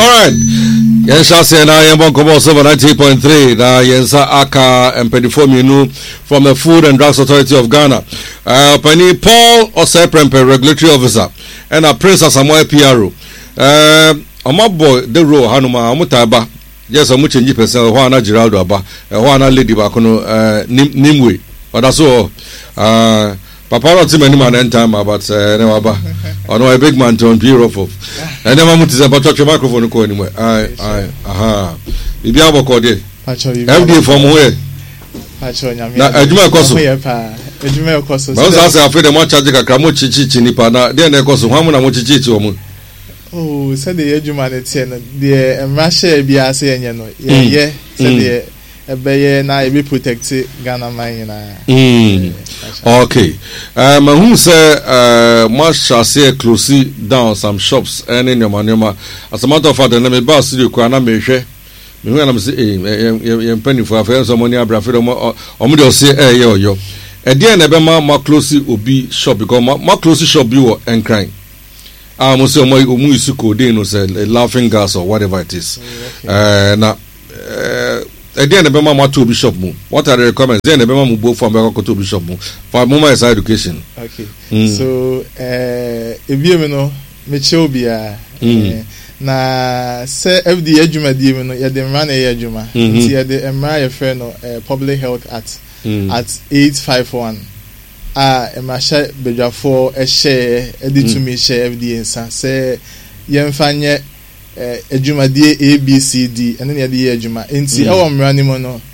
Alright. Yensa say na yembo kobo 98.3 na yensa aka empedifo minu from the Food and Drugs Authority of Ghana. Pani Paul Oseprempe, regulatory officer, and a Prince Asamoah PRO. Boy the ro hanuma amutaba. Yes, I'm change person Juana Geraldo aba. Juana lady ba kono nimwe. But that's all. Papa not many man end time about never ba. I know a big man to bureau of. And then I'm to about touch your microphone ko anyway. Aha. Bibi aboko de. FD from where? Na adwuma ekoso. Adwuma ekoso. Ba so say afede mo charge kakra mo chichi nipa na de na ekoso hwamu na mo chichi omo. Oh, said the adwuma na tie no de emrahye bia ase yenye no. Ye said the ebeye na e be protect Ghana man na. Okay. Who say much shall say closely down some shops and in your manuma. As a matter of fact, the name of studio Kwana Meshe. Me when I'm say penny for affairs of money abrafido omo say yo. E dey na be ma closely obi shop because ma closely shop bi wo enkran. Mo say omo isu ko dey no say laughing gas or whatever it is. Na again, the Bema to Bishop Moon. What are the requirements? Then the Bema Mubo from Beko to Bishop Moon for moment is education. Okay. So, if you know, Mechobia, na say FD Ejuma Dimino, ya the man Ejuma, see the Emma Ferno, Public Health at 851. Emasha Beja a share, edit to me share FD and say, Yemfanye. Ejuma D A B C D and then the ejuma enti our mrani mo no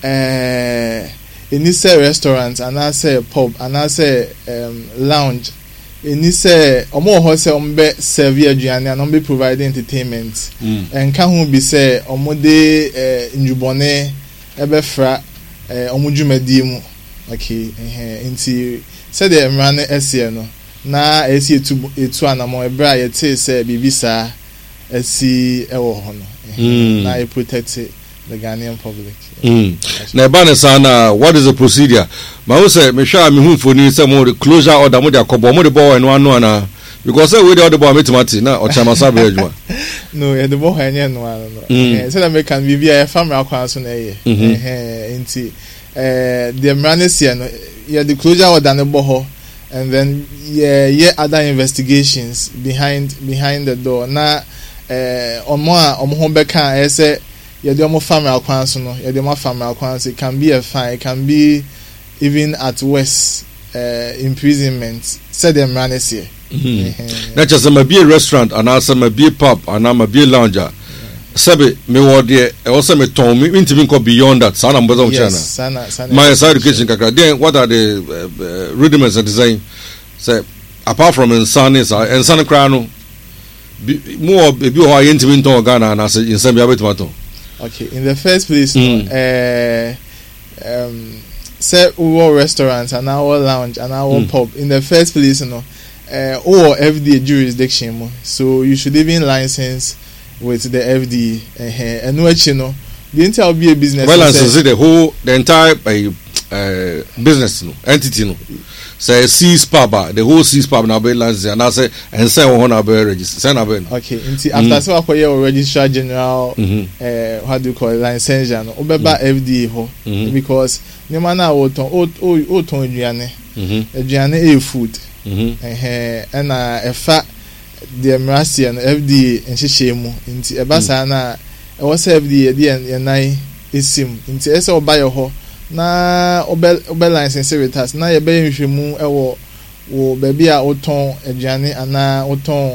any say restaurant and I say pub and I say lounge any say omo ho say ombe serve aduane and ombe provide entertainment and can who be say omo de njubone ebe fra omo dwumadi mu okay enti say the mrani ese no na esi etu anamo ebra yete say bibisa see na I protect the Ghanaian public. Na bana sana what is the procedure? Ma wo say me hwa me hu foni say mo closure order mo de akobo mo de boy no anu ana because say we the boy metimati na o chama sabe adwuma. No, the boy anya no anu. Say that me can be a family akwan so na ye. Nti the manager no yeah the closure order no bo ho and then yeah other investigations behind the door na omo beka ese ye de omo family akwan so no ye de omo family akwan so it can be a fine, it can be even at worst imprisonment said them runners here. Not just a be a restaurant and also a be a pub and I'm a be a lounger. Sabe me wo de also me ton me intimate go beyond that sana mbozo chana my education kaka then what are the rudiments of design say apart from insane crown more be how intimate to Ghana and as in some bia. Okay, in the first place say our restaurants and our lounge and our pub in the first place or FDA jurisdiction so you should even license with the FDA and what you know the entire be a business well license the entire business entity no say C's pub the whole C's pub na be license and I say and say we want to be register okay after so akoye or registrar general what do you call it license no obeba FDA ho because nyama na o ton aduane food and efa the embassy and FDA nhihye mu nti ebasa na e was FDA the nine isim nti ese oba ye ho na obel license with us na ye be nhwemu ewo wo baby a oton aduane ana oton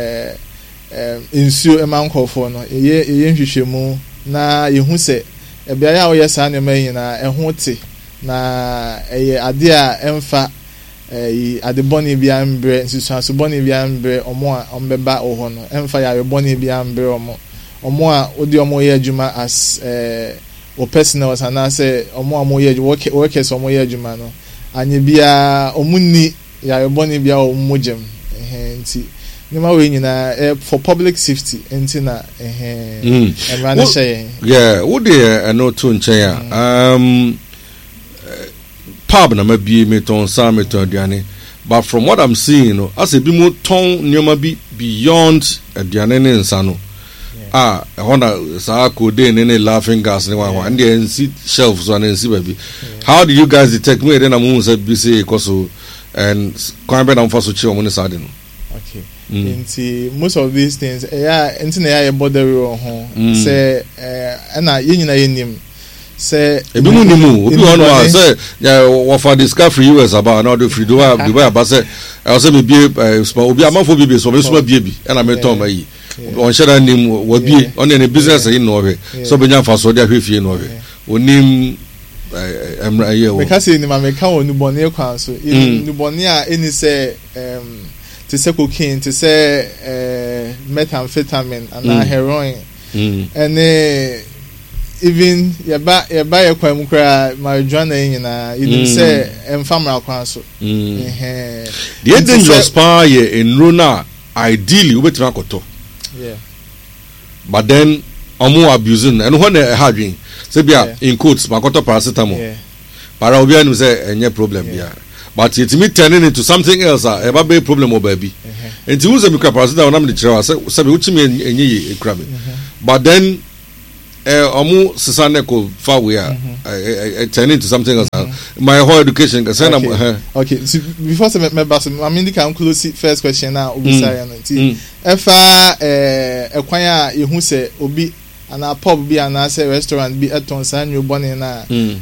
insuo emankofo no ye nhwehwemu na ye hu se ebia ya oye sa ne mayin na eho te na eye ade a emfa ade boni bia mbre nsusuaso boni bia mbre omo a ombeba oho no emfa ya boni bia mbre omo a odi omo ye adwuma as o personal sana say omo amoye workers omoye adwuma no anye bia omunni ya boni bia omogem nti nyama we nyina for public safety nti na emrane shey yeah wo dey no to nchen pub na mabie meton sa meton aduane but from what I'm seeing as a bi mo ton nyoma bi beyond aduane ne nsa no Honda sa codeine any laughing gas ne one and the NC shelves one and see baby. How do you guys detect me then I'm say BC koso and kwambe na mfa so chi omo ne sade no? Okay. Nti most of these things nti na ya bother ho say na yenyina yenim say ebi mu nimu obi on wa say what for discovery US about na do free do about say I say be obi amafo bi so be so bie bi na me ton mai on share nim wa bie on any business in no we so be nya fa so dia hwefie no we onim emra ye wo because ni ma me kan onu bone kwan so ni bone a eni say to say cocaine, to say methamphetamine and heroin, and even you buy a quite marijuana you say family council. The dangerous power in Rona ideally we better not. Yeah. But then more abusing and when they having say in quotes makoto paracetamol. Para obianu say any problem here. But it's me turning into something else. A big problem, oh baby. And to use a microprocessor, I'm the chair. Say, which mean any crab. But then, Omu Sasaneko far we are turning into something else. My whole education. Okay. So before my boss, I mean, the can close first question now. If acquire you say obi and a pub be an answer restaurant be at on San you born in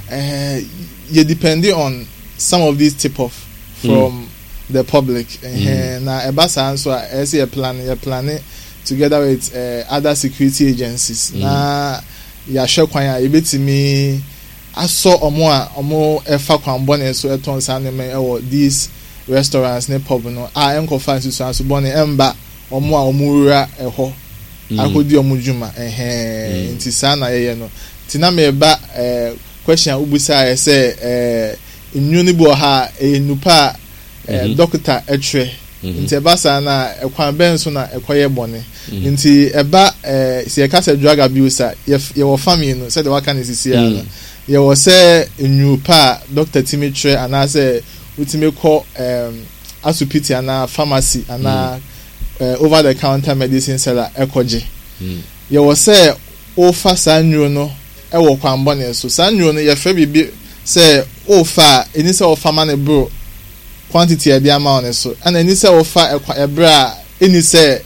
you depending on some of these tip off from the public na ebasa answer as a plan together with other security agencies na ya shekwan ya ebetimi aso omo efa kwan bone so eton san me these restaurants ne pub no enko fancy so aso bone emba omo wura eho akodi omo djuma nti sana ye no tina me ba question ubusa say immune bo ha enupa doctor etre nti ebasa na ekwan ben so na ekoye bone nti eba se ekasa drug abuse ye wo family no say the waka nesisi ya ye wo say enupa doctor timitre ana say utime call asupiti ana pharmacy ana over the counter medicine seller ekoje ye wo say ofa sanyo no e wo kwan bone so sanyo no ye fe bibi say ofa eni say ofa man bro quantity e bia ma on so and eni say ofa ebra eni say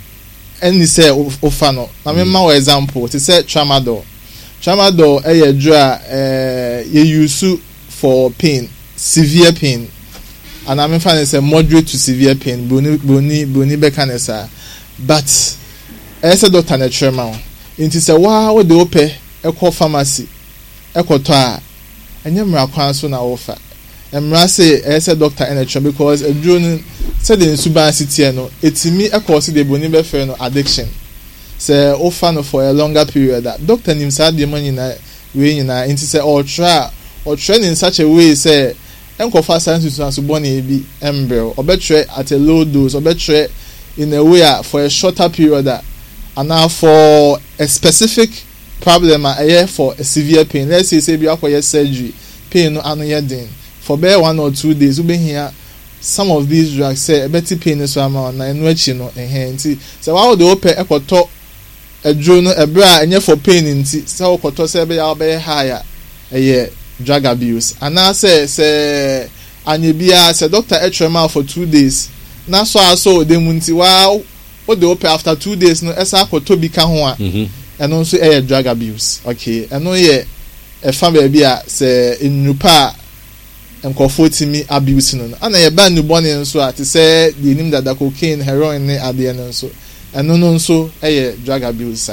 ofa no na me ma example to say tramadol e dra ye use for pain, severe pain, and I mean find say moderate to severe pain boni be kanesa but e say doctor na trema into say wa we dey ope e call pharmacy e ko to a enye mra kwan so na offer emra say e say doctor NH because a drone say the suban city no etimi e cause the boni be fe no addiction say offer no for a longer period that doctor nim say the money na we nyina into say or train in such a way say enko fa science to so boni bi embryo or betre at a low dose or betre in a way for a shorter period that and now for a specific problem for a severe pain, let's say be for your surgery pain no anu for bare 1 or 2 days we been here some of these drugs say better pain so amount na enu achi no nti so why the open ekoto edro no ebra enye for pain nti so ekoto say be ya be higher drug abuse and now say anyebia say doctor etrema for 2 days na so dem nti wow what the open after 2 days no esa akoto bi ka ho a and also drug abuse okay and no a family bia say enupa enkofo timi abuse no ana ye ba nu bone nso at say the nim that cocaine heroin ne ade no nso and no nso drug abuse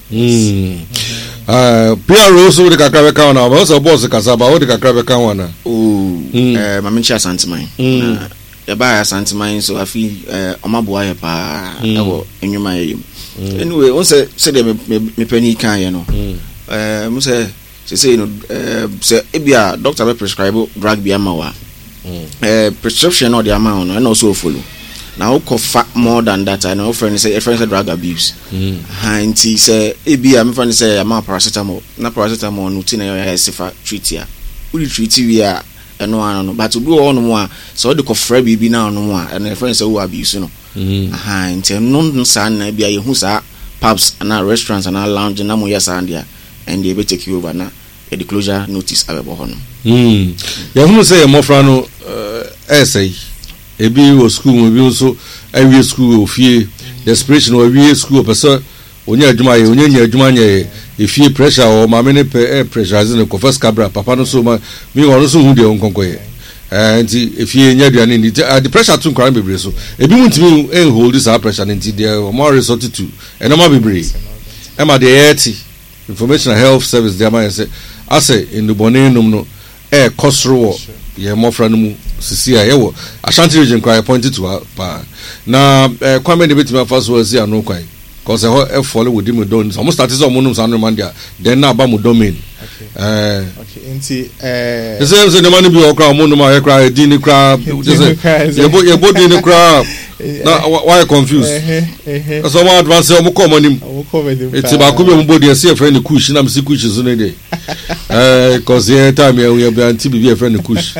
PRO so de kakra be kan na ba so boss kasaba o de kakra be kan wana mamenchi asanteman ya ba asanteman so afi omaboa ye pa ewo enwuma ye anyway on say de me pani kan ye no mo say no say ebia doctor be prescribe drug bi amawa prescription or the amount and also follow now cover more than that I know friend say drug abuse hanti say ebia me friend say am paracetamol na paracetamol no tina ya sefa treat ya we treat we a eno ano but obi wo no a so de kofra bibi na no a and friend say wo abuse no hanti no san na bia ye hu sa pubs and restaurants and lounge na mo yes and there and they be take you over na the closure notice abebo ho no ya hu say mo fra no essay ebi wo school ebi so awie school ofie desperation o awie school person onya adwuma ye onya nya adwuma nya efie pressure o ma me ne pressure azin ko first cabra papa no so ma mi won so hu de onkonko ye nti efie nya aduane ni the pressure too nkran bebre so ebi muntimi hold this pressure nti there more resort to enoma bebre ema de yeti information health service there ma say ase in the bonenum no kosro ye mofra no mu sisi a ye wo Ashanti region kwa pointed to pa na kwame de betima faso asi anu kwan cause e follow with him don almost start is omunum sanu man dia then na ba mu domain okay nti the same say the money be okra omunum a ye kra di ni kra ye bo di ni kra na why confused so one advance o mo come onim it's ba ko be mo body say friend kush na msi kush so ne dey cause here time we be anti be friend kush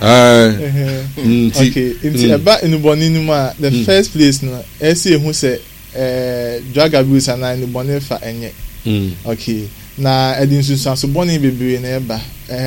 okay nti eba enuboni ni ma the first place no ese hu say drug abuse and enuboni fa enye okay na edin so boni bebre na eba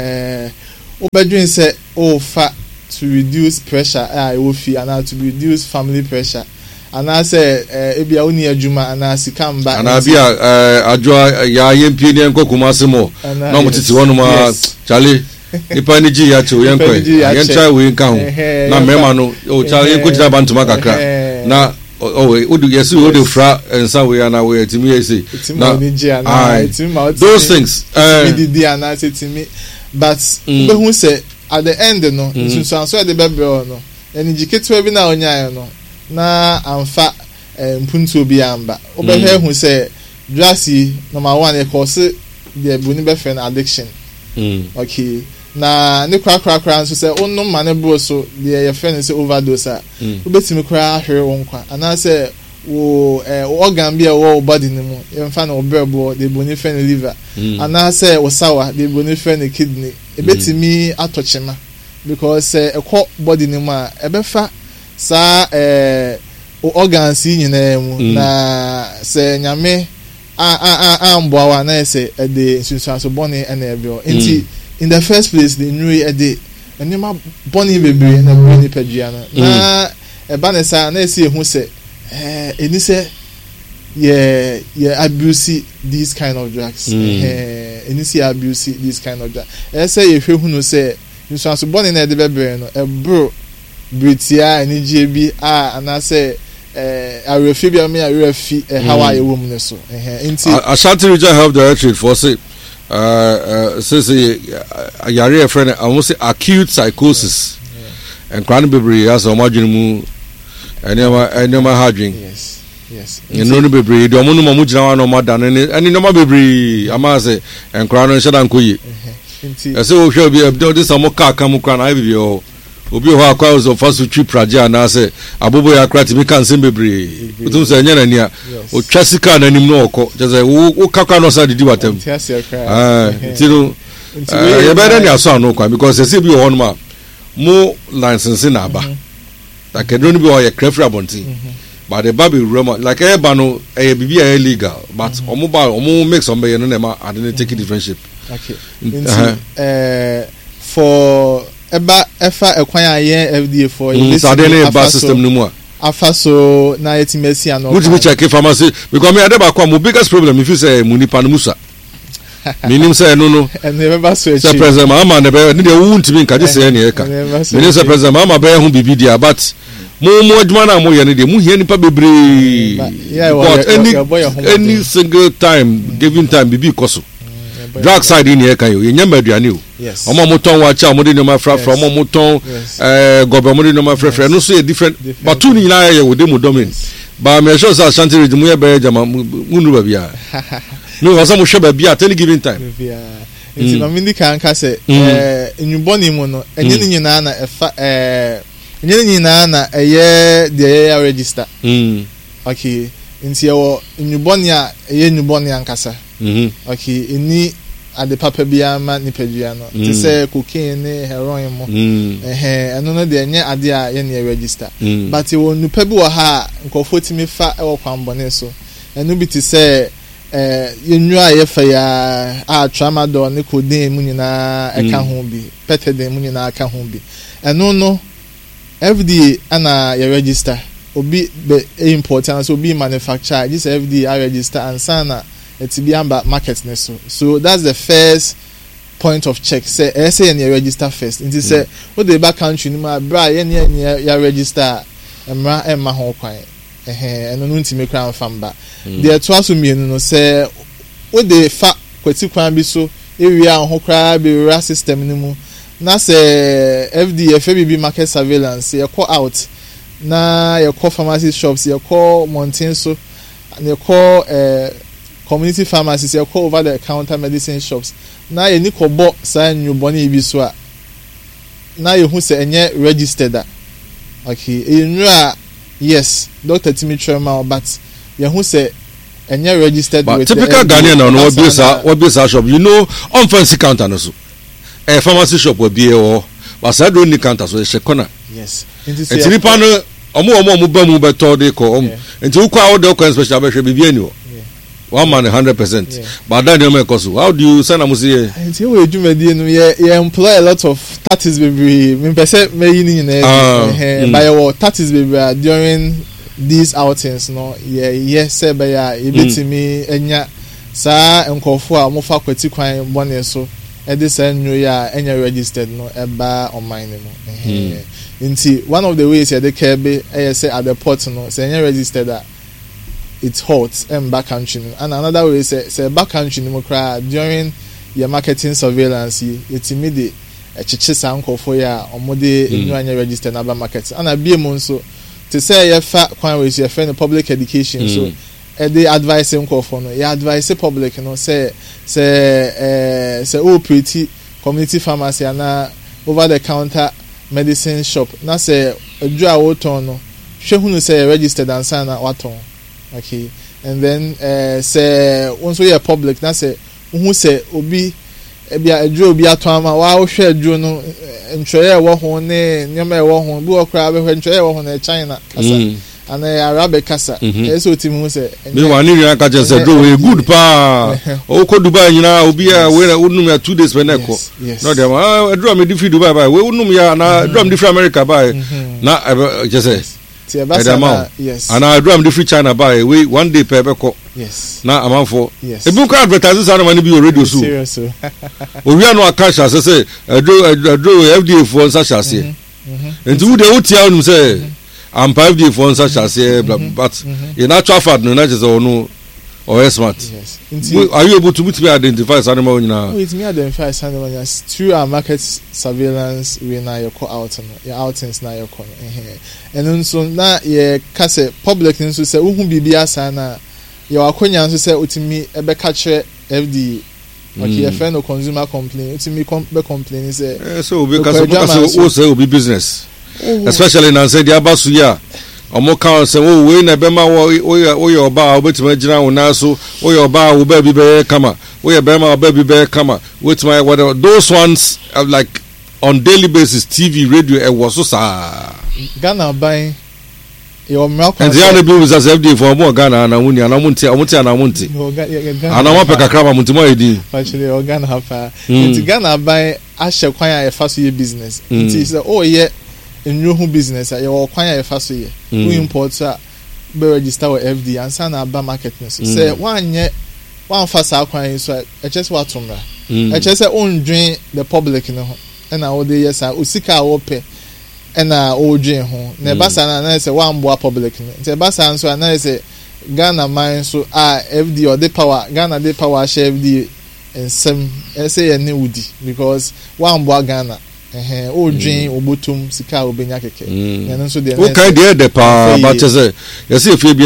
obedwin say o fa to reduce pressure I feel and to reduce family pressure and I say ebia oni adwuma and sikamba and abia adwa ya yempie ne nkokumase mo na mo titi wonu ma chale ipa ni ji ya che yenkwe yencha we nka ho na mema no o chale yenko jira bantuma kakra na odu yesu odu fra ensa we na we timi ese na those things did and I said to me but who say at the end no so so the baby no enijiketu bi na onya no na amfa mpuntu obi amba obehwe hu say drasi number 1 e cause the buni be friend addiction okay na ne kra so say onno mane bro so the your friend say overdose obetimi kra hwere wonkwa ana say wo organ bia wo body ni mu emfa na obrebo the buni friend liver ana say wo sawa the buni friend kidney ebetimi atochema because ekọ body ni mu a ebefa sa organs nyina mu na se nyame amboa na se de sunsun so boni na ebio nti in the first place the new ede enema boni bebre na boni padua na eba na sa na esi ehu se eni se ye abuse these kind of drugs eni se abuse these kind of drugs say ye hwe hunu se sunsun so boni na ede bebre no ebro britia eni jebi ana se arefi bia me arefi how are you woman so Ashanti Region Health Directorate for say says yare friend I want say acute psychosis and chronic bebre as o madwin mu enema hadwin yes no bebre do mo no mo gina wa no madan eni no bebre ama say en chronic no sheda nkoyi say o hwe bi abdo this am ka mu kra na bibi o obi ho akwa zo faso twi praja na say abobo ya krati mi kan sem bebre utum say nya na nia o twasika na nim no okọ je wo kakwa no sa didi watam tinu ye better ni aso anu kwa because say bi ho no ma mo license na aba like don't be o ye crefra bonti but the baby roma like e ba no e bibi e illegal but omo make some be no na ma adene take different shape okay for eba efa ekwan aye FDA for sadene ba system no mu afa so na yetimesi ano would you check pharmacy because me adeba kwa mo biggest problem if you say munipa no musa minim say no and never so say president mama ne be ne de wunti mi nka say ne eka minim say president mama be hu bibi dia but mo adwuma na mo ye ne de mu hia nipa bebre but any single time giving time bibi koso drug side in here kan yo ye nyama aduane o omo moton wa cha mo de no ma frafra omo moton gobe mo de no ma frafra no so ye different but two ni na ye wo de mo domain ba me sure say Ashanti Region mu ye be jama munu ba bia no was am sure ba bia at any given time nti ma mindi kan ka se enyuboni mu no enye ni nyina na efa enye ni nyina na eye de register okay nti ye wo enyuboni a eye enyuboni ankasa okay ini ade papa bia ma ni padua no te say cocaine heroin mo eno no de enye ade a ye na register but wo nupa bi wo ha nkofo timi fa e wo kwambone so ɛno bi te sɛ yɛnnwa a yɛfa yɛ a tramadol ne codeine mu nyinaa ɛka ho bi pethidine mu nyinaa ɛka ho bi ɛno no FDA ana yɛ register obi be import and so obi manufacture this FDA I register and sana it be amba market so that's the first point of check say say any register first it say what the back country ma bra ye ya register emra emma ho kwan eno no ntime kran famba the to aso mienu no say what the fa kwati kwan bi so ewia ho kra be ra system ni mu na say FDA FBB market surveillance ye call out na ye call pharmacy shops ye call mountain so ye call community pharmacies ye call over the counter medicine shops na ye ni kobo sa nyuboni bi so a na ye hu se enye registered a okay enura yes Dr. Timothy Trema but ye hu se enye registered but with typical Ghanaian no obisa shop you know on fancy counter no so a pharmacy shop will be or but I don't need counter so she corner yes it's nipa no omo ba mu beto de ko enti wo kwa order ko special be hwe bibia ni o 100% but that dey make us how do you send am say enti we adwumadi no ye employ a lot of tactics baby me pese me yi ni na by your tactics baby during these outings no yes say by ya ebetimi enya sa enkofo a mo fa kwati kwan bone so edisa nyo ya enya registered no eba online mo nti one of the ways they can be say at the port no say enya registered that it's hot and back country and another way say back country no cry during your marketing surveillance it's immediate chichi sankofo ya omode nyo enya registered na ba market and abie mo nso to say ye fa kwan we say for public education so they advise nkofo no ya advise public no say pretty community pharmacy and over the counter medicine shop na say adru a woton no hwehunu say registered and sign na waton okay and then say once we are public na say who say obi ebia adru obi aton ama wa wo hwe adru no ntweye wo ho ne nyama e wo ho bi okra be hwe ntweye wo ho na China kasa and Arabic kasa eso timu say me wani ria ka je say do we good pa o ko Dubai nyina obi a we unum ya 2 days when eko no dem adru me di fi Dubai ba we unum ya na adru me di fi America ba na je say yes and adru me di fi China ba we one day pe beko yes na amanfo e bu ka advertise sa na mani bi radio so o wi anu aka sha say adru FDA for nsa sha say enti wo de wo tia unum say I'm 5D for such as but in actual fact, no, just or smart. Yes. Are you able to identify animal now? It's me identify animal through our market surveillance. We now you call out your outings now you call and then so now ye kase public nso say who bibia sana your akonya nso say utimi ebe catch FD. Okay, your friend no consumer complaint. Utimi be complain say so because also will be business. Especially na say the abasu ya omo kan say wo we na be ma wo yo ba obetima gina wo na so wo yo ba wo ba bi be kama wo ye be ma ba bi be kama wetima whatever those ones are like on daily basis TV radio e wo so sa Ghana ban your milk and the other bills as FD for more Ghana na wuni ana munti ana mo pe kakra ma munti mo edi actually Ghana have it Ghana ban ahye kwan ya fa so ye business it is oh yeah in your business your kwan ya fa so ye we import be register with FD and sana ba market say one fast kwan so e just what tumra e just say on dream the public no and na wo dey yes osika wo pe na o dream ho na ba sana na say one boa public no say ba sana so na say Ghana man so FD or the power Ghana the power share FD and some say any woody because one boa Ghana o dream obotum sika obenya keke na nso de okay there the pa but say you see if you be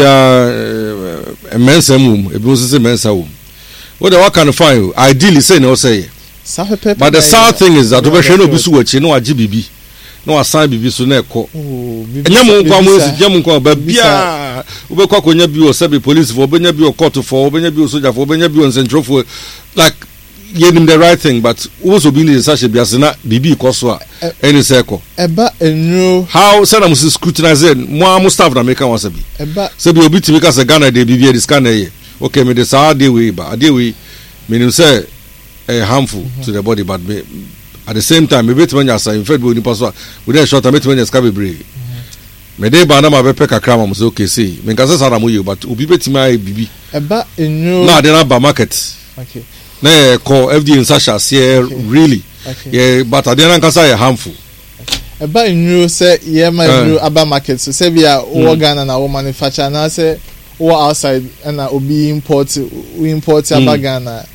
a mensa mum e bi say mensa mum what the what can find ideally say no say but the sad thing is that obehwe no bisu wachi no agi bibi no asan bibi so na ekọ enyam nkwa mo si jam nkwa ba bia obekwa konya bi o sabi police for obenya bi o court for obenya bi o soldier for obenya bi o central for like him the right thing, but also being in such a biasina, BB Koswa, any circle. Eba enyo. How Sana must scrutinize it. More staff that make us be. Eba. So be obedient to make us a Ghana de BB this kind of year. Okay, me the Saturday way, but a day we meaning say harmful to the body, but at the same time, maybe when you say in fact we pass with a short, I met when you scabi break. Me de ba na ma be peka krama mo okay see. Me kan say Sara mo you, but obi betima BB. Eba enyo. Na de na ba market. Okay. Na call FD in Sasha say really. Okay. Yeah, but at the end can say harmful. Eba enyo say yeah my enyo aba market so say bia wo Ghana na wo manufacture na say wo outside and obi import aba Ghana.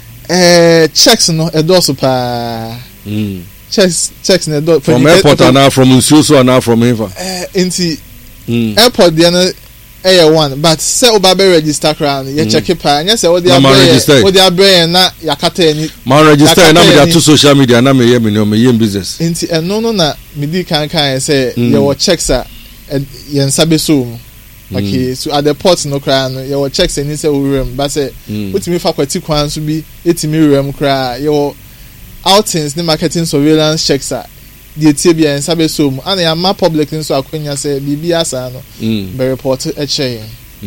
Checks no edoso pa. Checks na edoso from airport and now from Nsuso and now from Eva. Inti airport there na one but say oba be register crown you check it pa nya say wo dey abre na yakata ani man register na me dey to social media na me hear business inti no na me di kan say your checks are yen sabe so okay so at the port no crown your checks any say we rem but say wetin fa kwati kwan so bi etimi rem kra your outings the marketing surveillance checks are the TBA and sabe so and ya ma public nso akwanya say bibi asa no be report eche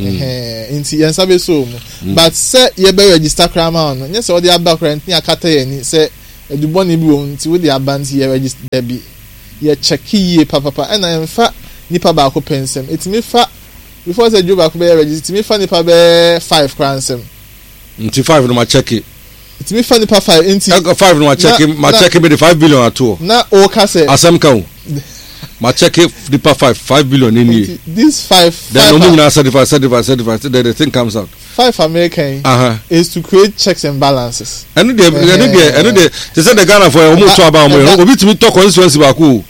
inti yen sabe so but say ye be register crama no nya say o dey back rent ni akata ye ni say edubo ni bi wo nti we dey abanti ye register bi ye check ye papa and na emfa nipa ba ko pensem etimi fa before say job akube register etimi fa nipa be 5 kransem nti 5 no ma check it. It's me funny pa 5 inti. I got 5 no ma check me the 5 billion at all. Na o ka say. Asam ka. Ma check the pa 5 billion in here. This 5 then no na certify then the thing comes out. 5 American is to create checks and balances. And they they say the Ghana for almost 2 about mo. Obi to me talk constituency ba ku.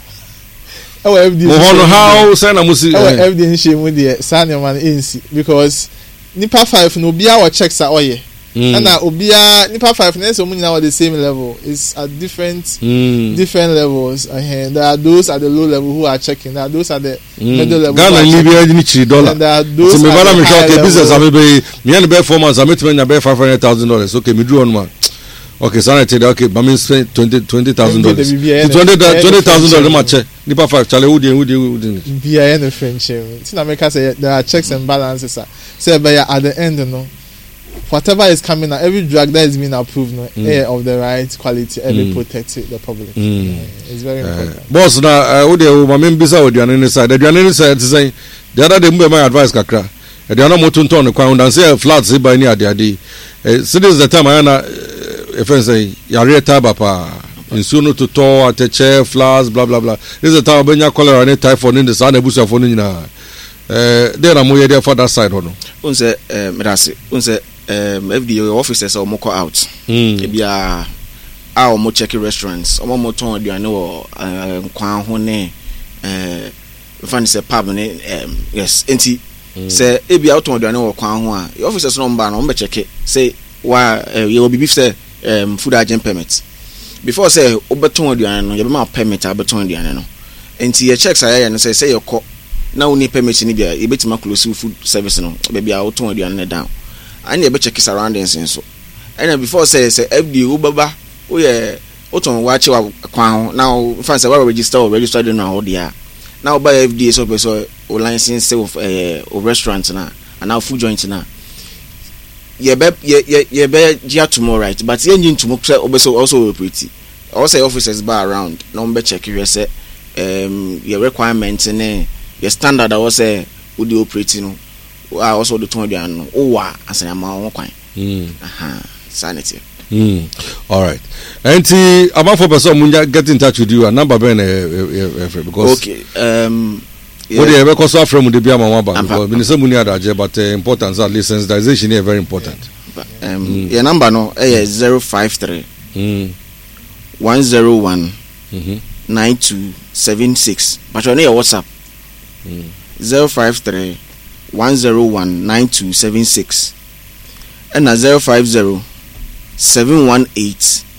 How say na musi. Evidence shame the senior man insi because nipa 5 no bia our checks are oye. And obia nipa 5 na so many now at the same level. It's at different levels. There are those at the low level who are checking. There are those at the middle level. Ghana Libya ni $3. And there are those. So me bala me talk business am be me and be 4 months am to me be $500,000. Okay, me do on man. Okay, so I tell you okay, but me spend $20,000. $20,000 ma check. Nipa 5 chale who dey. Bia in French. In America say there are checks and balances. Say but at the end no. Whatever is coming out, every drug that is being approved, of the right quality, every protects the public. It's very important. Boss, now, my main business with the other side. The other side is saying the other day, my advice, Kakra. The other motor turn the crown and say flats by near the idea. So this is the time I know, if I say, Yare Tabapa, in Suno to tour, at a chair, flats, blah, blah, blah. This is the time when you call any typhoon in the sun, a bush of phone in there are more there for that side, or no? Unse, Medasi, FDA officers or moko out. Ebia a mo check restaurants. Omo mo ton aduane wo kwan ho ne fan say pub ne yes enti say ebia o ton aduane wo kwan ho a officers no mba no mo check say wa you will be say food agent permit. Before say obeton aduane no you be ma permit abeton aduane no. Enti ye checks aya no say you call na woni permit ni bia e betima close food service no be bia o ton aduane down. And you check surroundings and so. And before say FD Ubaba, Oton watch our crown now. Fancy what register in our dear. Now by FD so license of a restaurant now and now food joint now. Ye be tomorrow right, but the engine to also pretty. Also officers bar around. Number check you say your requirements and your standard I was say would you operating. Also the 20 and as an amount kwan. Sanity. All right. And about for person munja get in touch with you a number ben because okay. What do you ever cause from the Biama Waba? Because minister Munia Daje, but importance that sensitization is very important. Your number no 053 101 9276. But your name WhatsApp 053 101 9276 and 050 718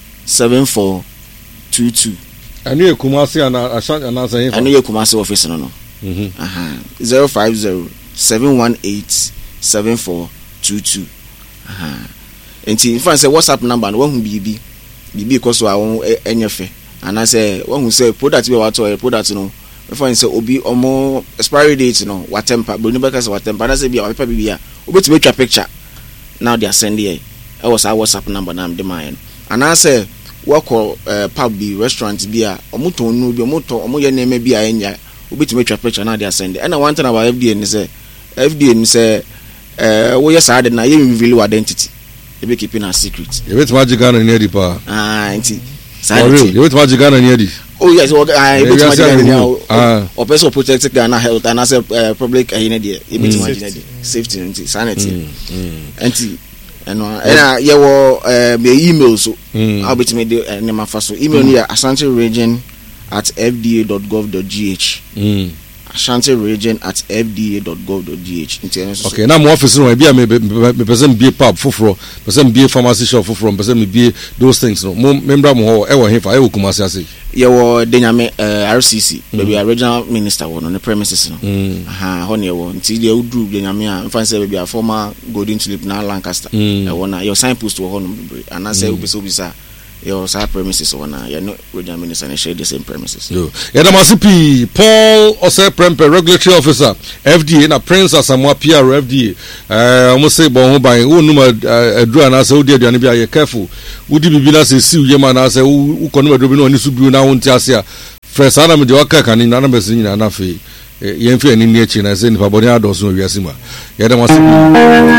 7422. I knew Kumasi and I knew Kumasi office no. 050 718 7422. nti in fact say WhatsApp number no wahu bibi because wa won enyefe ana say wahu say product be wa to product no in fact say obi omo expiry date no watempa but no be ka say watempa na say bia paper bibia obetime twa picture now they are sending here I was our WhatsApp number na am de man ana say wako pub bi restaurant bi a omoto no bi omo ye na bi a enya obetime twa picture na they are sending and one thing about FDA ni say we yes had na you reveal identity they be keeping a secret you bet magic Ghana near the pa nti you bet magic Ghana near the oh yes I bet magic Ghana or person protect Ghana health and as a public there you bet magic safety nti sanity nti and you me email so I'll bet me the name of so email here ashantiregion@fda.gov.gh ashantiregion@fda.gov.gh. Okay, now my office no be me person be pub foforo, person be pharmacy shop foforo, person be those things no. Member mo ho e wo hefa e wo Kumasi ase. Ye wo Denyame RCC, baby regional minister wo no premises no. Ho ne wo nti dey udu Denyame a mfa say baby a former Golden Tulip na Lancaster. E wo na your signpost wo ho no and I say obisa your side premises one you know regional minister and share the same premises. Yeah, the Masipi Paul Ose Prempe regulatory officer FDA na Prince Asamoah PR FDA. Almost say bon by who numa adru na say odi aduane bia careful. Udi bibi na say siu yema na say u kono adru bi na oni subiu na wonti ase a fresh ana me de waka kan na besi nyina na fe yemfe ani ni echi na say nipa body adoso wiase ma. Yeah, the Masipi